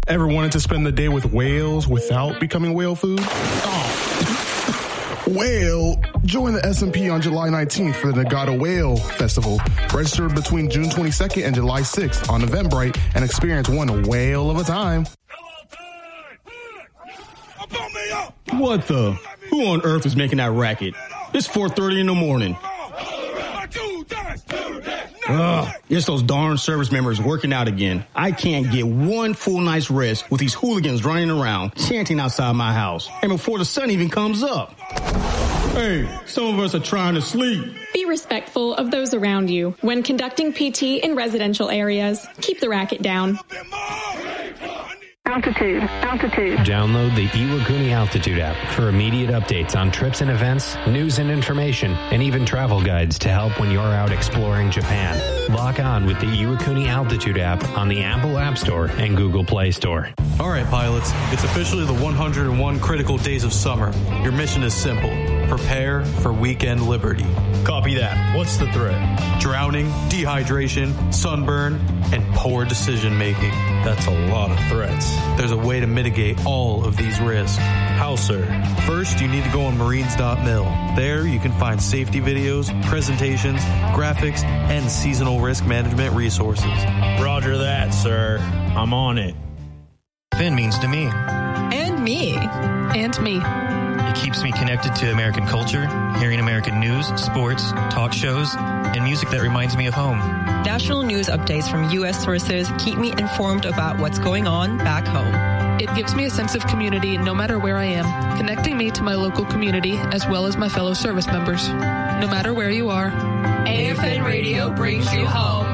Ever wanted to spend the day with whales without becoming whale food? Well, join the S&P on July 19th for the Nagata Whale Festival. Register between June 22nd and July 6th on Eventbrite and experience one whale of a time. What the? Who on earth is making that racket? It's 4:30 in the morning. It's those darn service members working out again. I can't get one full night's rest with these hooligans running around, chanting outside my house, and before the sun even comes up. Hey, some of us are trying to sleep. Be respectful of those around you. When conducting PT in residential areas, keep the racket down. Altitude. Download the Iwakuni Altitude app for immediate updates on trips and events, news and information, and even travel guides to help when you're out exploring Japan. Lock on with the Iwakuni Altitude app on the Apple App Store and Google Play Store. All right, pilots, it's officially the 101 critical days of summer. Your mission is simple. Prepare for weekend liberty. Copy that. What's the threat? Drowning, dehydration, sunburn, and poor decision making. That's a lot of threats. There's a way to mitigate all of these risks. How, sir? First, you need to go on marines.mil. There, you can find safety videos, presentations, graphics, and seasonal risk management resources. Roger that, sir. I'm on it. Finn means to me. And me. And me. It keeps me connected to American culture, hearing American news, sports, talk shows, and music that reminds me of home. National news updates from U.S. sources keep me informed about what's going on back home. It gives me a sense of community no matter where I am, connecting me to my local community as well as my fellow service members. No matter where you are, AFN Radio brings you home.